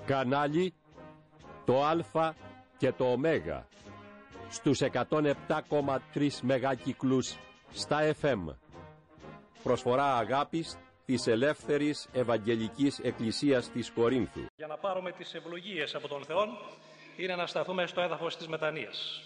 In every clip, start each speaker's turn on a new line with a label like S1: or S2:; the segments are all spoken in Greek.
S1: Κανάλι το Α και το Ω στους 107,3 μεγάκυκλους στα FM. Προσφορά αγάπης της Ελεύθερης Ευαγγελικής Εκκλησίας της Κορίνθου.
S2: Για να πάρουμε τις ευλογίες από τον Θεό είναι να σταθούμε στο έδαφος της μετανοίας.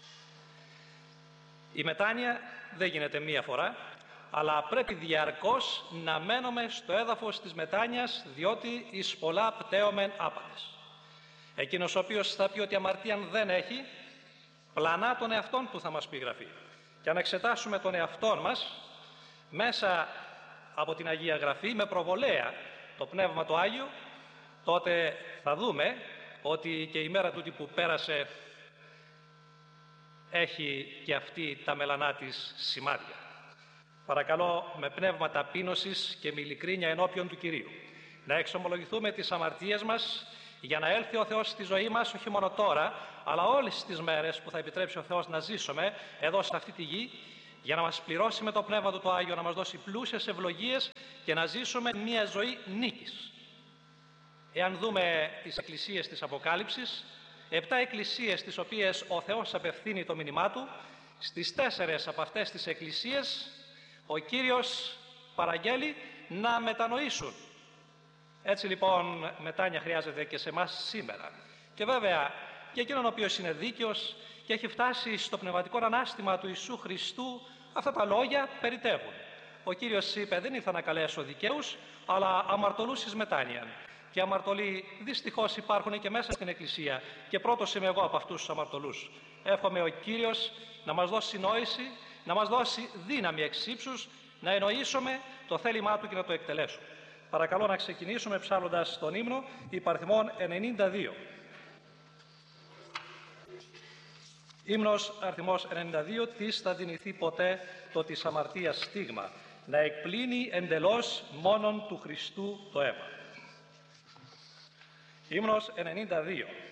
S2: Η μετάνοια δεν γίνεται μία φορά, αλλά πρέπει διαρκώς να μένουμε στο έδαφος της μετάνοιας, διότι εις πολλά πτέομεν άπατες. Εκείνος ο οποίος θα πει ότι αμαρτίαν δεν έχει, πλανά τον εαυτόν που θα μας πει η Γραφή. Και αν εξετάσουμε τον εαυτόν μας μέσα από την Αγία Γραφή με προβολέα το Πνεύμα το Άγιο, τότε θα δούμε ότι και η μέρα τούτη που πέρασε έχει και αυτή τα μελανά της σημάδια. Παρακαλώ με πνεύμα ταπείνωσης και με ειλικρίνεια ενώπιον του Κυρίου να εξομολογηθούμε τις αμαρτίες μας, για να έλθει ο Θεός στη ζωή μας όχι μόνο τώρα, αλλά όλες τις μέρες που θα επιτρέψει ο Θεός να ζήσουμε εδώ σε αυτή τη γη, για να μας πληρώσει με το Πνεύμα του το Άγιο, να μας δώσει πλούσιες ευλογίες και να ζήσουμε μια ζωή νίκης. Εάν δούμε τις εκκλησίες της Αποκάλυψης, 7 εκκλησίες τις οποίες ο Θεός απευθύνει το μήνυμά Του, στις 4 από αυτές τις εκκλησίες ο Κύριος παραγγέλει να μετανοήσουν. Έτσι λοιπόν μετάνοια χρειάζεται και σε εμάς σήμερα. Και βέβαια για εκείνον ο οποίος είναι δίκαιος και έχει φτάσει στο πνευματικό ανάστημα του Ιησού Χριστού, αυτά τα λόγια περιτεύουν. Ο Κύριος είπε: δεν ήρθα να καλέσω δικαίους, αλλά αμαρτωλούς εις μετάνοιαν. Και αμαρτωλοί δυστυχώς υπάρχουν και μέσα στην Εκκλησία, και πρώτος είμαι εγώ από αυτούς τους αμαρτωλούς. Εύχομαι ο Κύριος να μας δώσει νόηση, να μας δώσει δύναμη εξ ύψους, να εννοήσουμε το θέλημά Του και να το εκτελέσουμε. Παρακαλώ να ξεκινήσουμε ψάλλοντας τον ύμνο υπαριθμών 92. Ύμνος αριθμός 92. «Τις θα δυνηθεί ποτέ το της αμαρτίας στίγμα, να εκπλύνει εντελώς μόνον του Χριστού το αίμα». Ύμνος 92.